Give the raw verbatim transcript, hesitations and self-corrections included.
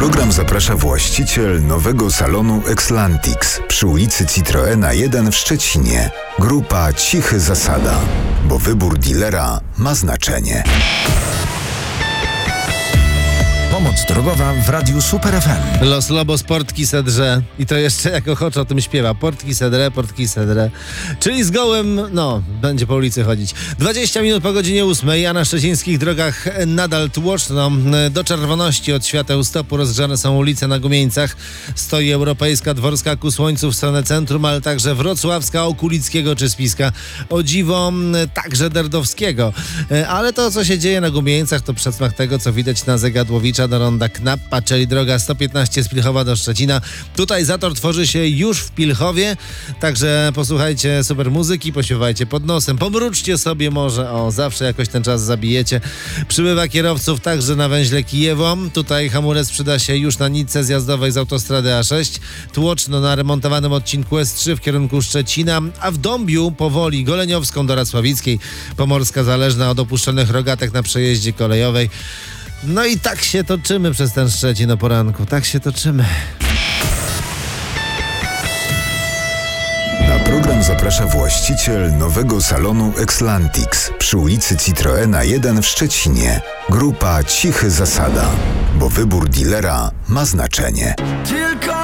program zaprasza właściciel nowego salonu Exlantix przy ulicy Citroena jeden w Szczecinie. Grupa Cichy Zasada, bo wybór dealera ma znaczenie. Pomoc drogowa w Radiu Super F M. Los Lobos Portki Sedrze. I to jeszcze jak Ochocz o tym śpiewa. Portki Sedre, Portki Sedre. Czyli z gołym, no, będzie po ulicy chodzić. dwadzieścia minut po godzinie ósmej, a na szczecińskich drogach nadal tłoczno. Do czerwoności od świateł stopu rozgrzane są ulice na Gumieńcach. Stoi Europejska, Dworska ku Słońcu w stronę centrum, ale także Wrocławska, Okulickiego czy Spiska. O dziwo, także Derdowskiego. Ale to, co się dzieje na Gumieńcach, to przedsmak tego, co widać na Zegadłowicza do ronda Knappa, czyli droga sto piętnaście z Pilchowa do Szczecina. Tutaj zator tworzy się już w Pilchowie, także posłuchajcie super muzyki, pośpiewajcie pod nosem, pomruczcie sobie może, o, zawsze jakoś ten czas zabijecie. Przybywa kierowców także na węźle Kijewo. Tutaj hamulec przyda się już na nitce zjazdowej z autostrady A sześć. Tłoczno na remontowanym odcinku S trzy w kierunku Szczecina, a w Dąbiu powoli Goleniowską do Racławickiej. Pomorska zależna od opuszczonych rogatek na przejeździe kolejowej. No i tak się toczymy przez ten Szczecin o poranku. Tak się toczymy. Na program zaprasza właściciel nowego salonu Exlantix przy ulicy Citroena jeden w Szczecinie. Grupa Cichy Zasada, bo wybór dealera ma znaczenie.